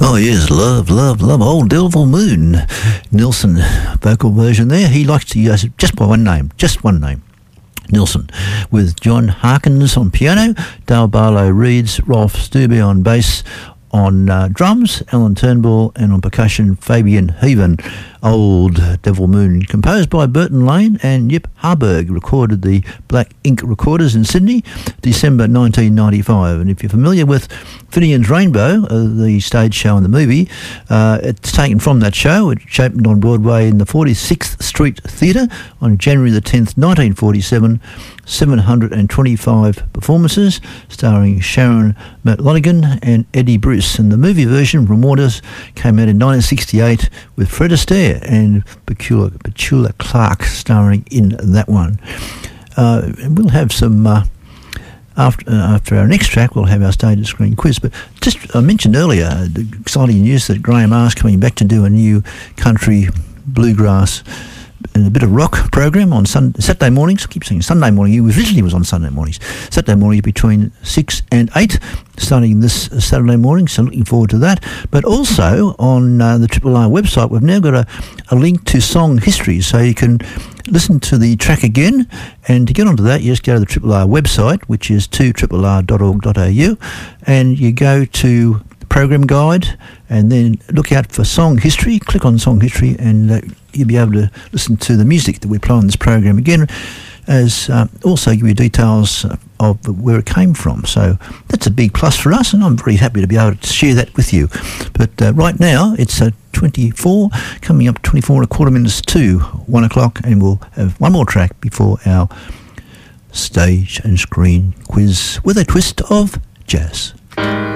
Oh yes, love, old Devil Moon. Nilsson, vocal version there. He likes to use just one name. Nilsson, with John Harkins on piano, Dale Barlow reeds, Rolf Stube on bass, on drums, Alan Turnbull, and on percussion, Fabian Heaven. Old Devil Moon, composed by Burton Lane and Yip Harburg, recorded the Black Ink Recorders in Sydney, December 1995. And if you're familiar with Finian's Rainbow, the stage show and the movie, it's taken from that show. It opened on Broadway in the 46th Street Theatre on January the 10th, 1947. 725 performances, starring Sharon McLonigan and Eddie Bruce. And the movie version from Waters came out in 1968 with Fred Astaire and Petula Clark starring in that one. We'll have some after our next track. We'll have our stage and screen quiz. But just I mentioned earlier the exciting news that Graham R's coming back to do a new country bluegrass and a bit of rock program on Saturday mornings. I keep saying Sunday morning. He originally was on Sunday mornings. Saturday mornings between 6 and 8, starting this Saturday morning. So looking forward to that. But also on the Triple R website, we've now got a link to song history, so you can listen to the track again. And to get onto that, you just go to the Triple R website, which is 2rr.org.au, and you go to program guide and then look out for song history. Click on song history and you'll be able to listen to the music that we play on this program again, as also give you details of where it came from. So that's a big plus for us, and I'm very happy to be able to share that with you. But right now it's 24, coming up 24 and a quarter minutes to 1 o'clock, and we'll have one more track before our stage and screen quiz with a twist of jazz.